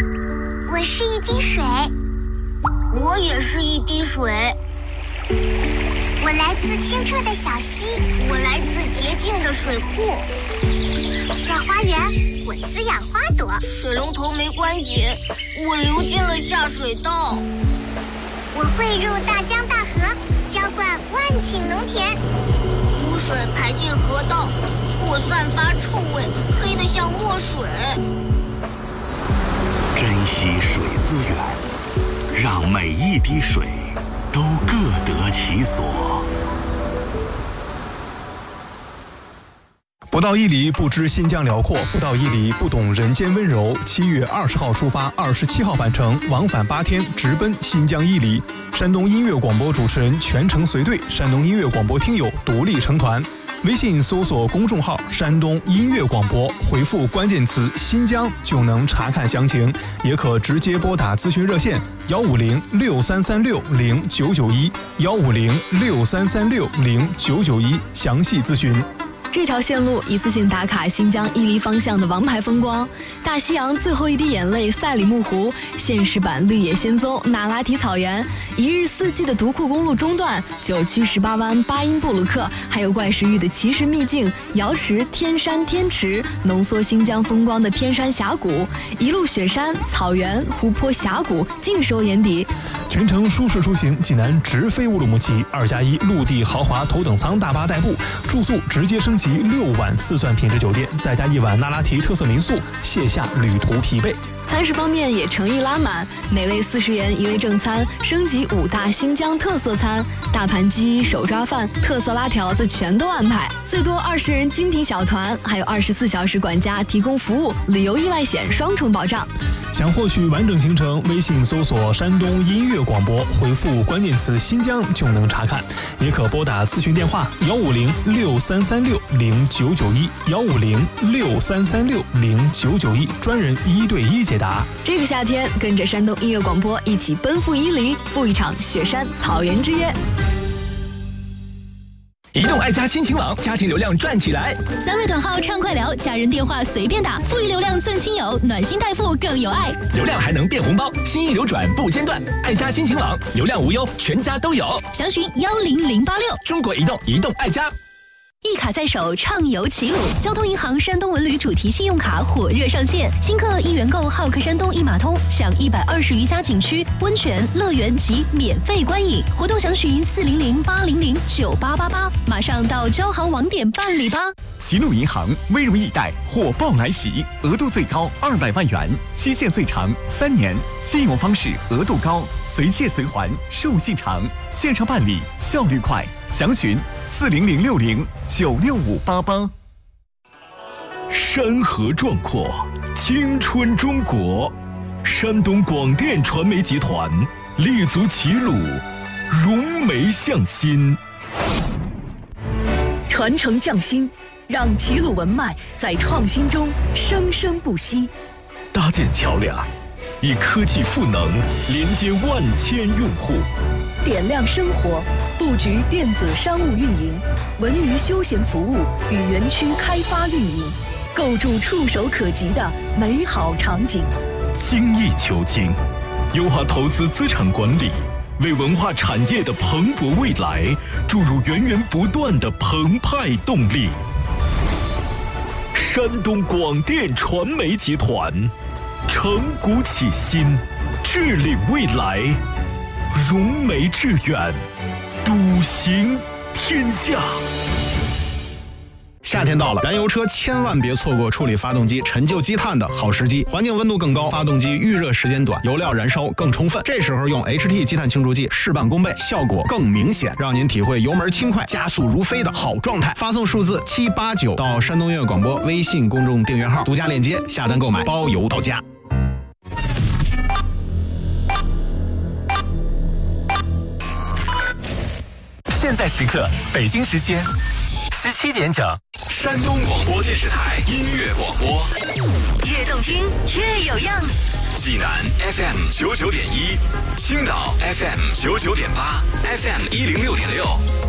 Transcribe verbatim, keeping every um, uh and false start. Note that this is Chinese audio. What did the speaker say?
我是一滴水。 我也是一滴水。 我来自清澈的小溪。 我来自洁净的水库。 在花园，我滋养花朵。 水龙头没关紧，我流进了下水道。 我汇入大江大河，浇灌万顷农田。 污水排进河道，我散发臭味，黑得像墨水。 珍惜水资源，让每一滴水都各得其所。 不到一里不知新疆辽阔，不到一里不懂人间温柔。七月二十号出发，二十七号返程，往返八天，直奔新疆伊犁。山东音乐广播主持人全程随队，山东音乐广播听友独立成团。微信搜索公众号山东音乐广播，回复关键词新疆就能查看详情，也可直接拨打咨询热线幺五零六三三六零九九一幺五零六三三六零九九一详细咨询。 这条线路一次性打卡新疆伊犁方向的王牌风光，大西洋最后一滴眼泪赛里木湖，现实版绿野仙踪那拉提草原，一日四季的独库公路中段，九曲十八弯巴音布鲁克，还有怪石峪的奇石秘境瑶池天山天池，浓缩新疆风光的天山峡谷，一路雪山草原湖泊峡谷尽收眼底。 全程舒适出行，济南直飞乌鲁木齐，二加一陆地豪华头等舱大巴代步，住宿直接升级六晚四钻品质酒店，再加一晚那拉提特色民宿，卸下旅途疲惫。 餐食方面也诚意拉满，每位四十元一位正餐，升级五大新疆特色餐，大盘鸡、手抓饭、特色拉条子全都安排，最多二十人精品小团，还有二十四小时管家提供服务，旅游意外险双重保障。 想获取完整行程，微信搜索山东音乐广播，回复关键词新疆就能查看，也可拨打咨询电话幺五零六三三六零九九一幺五零六三三六零九九一，专人一对一解答。 这个夏天，跟着山东音乐广播一起奔赴伊犁，赴一场雪山草原之约。 移动爱家亲情网，家庭流量赚起来！ 三位短号畅快聊，家人电话随便打，富裕流量赠亲友，暖心代付更有爱。 流量还能变红包，心意流转不间断。爱家亲情网，流量无忧，全家都有。 详询幺零零八六。 中国移动，移动爱家。 一卡在手，畅游齐鲁。交通银行山东文旅主题信用卡火热上线，新客一元购好客山东一码通，享一百二十余家景区、温泉、乐园及免费观影。活动详询四零零八零零九八八八，马上到交行网点办理吧。 齐鲁银行微融易贷火爆来袭，额度最高二百万元，期限最长三年，信用方式额度高，随借随还，授信长，线上办理效率快，详询四零零六零九六五八八。 山河壮阔，青春中国，山东广电传媒集团立足齐鲁，融媒向心， 传承匠心，让齐鲁文脉在创新中生生不息。 搭建桥梁，以科技赋能连接万千用户。 点亮生活，布局电子商务运营、文娱休闲服务与园区开发运营，构筑触手可及的美好场景。 精益求精，优化投资资产管理，为文化产业的蓬勃未来注入源源不断的澎湃动力。山东广电传媒集团，承古启新，致力未来，融媒致远，笃行天下。 夏天到了，燃油车千万别错过处理发动机陈旧积碳的好时机。环境温度更高，发动机预热时间短，油料燃烧更充分。这时候用 H T 积碳清除剂事半功倍，效果更明显，让您体会油门轻快、加速如飞的好状态。发送数字七八九到山东音乐广播微信公众订阅号，独家链接下单购买，包邮到家。 现在时刻，北京时间十七点整，山东广播电视台音乐广播， 越动听越有样。 济南 F M 九九点一，青岛 F M 九九点八 ，F M 一零六点六。